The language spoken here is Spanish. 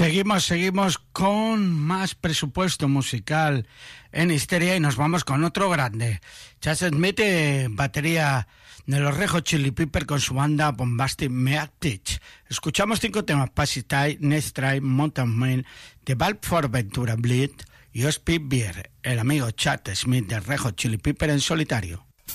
Seguimos con más presupuesto musical en Histeria y nos vamos con otro grande. Chas Smith, batería de los Red Hot Chili Peppers con su banda Bombastic Meat Pitch. Escuchamos 5 temas: Passy Next Drive, Mountain Man, The Valve for Ventura Bleed y Speed Beer, el amigo Chad Smith de Red Hot Chili Peppers en solitario.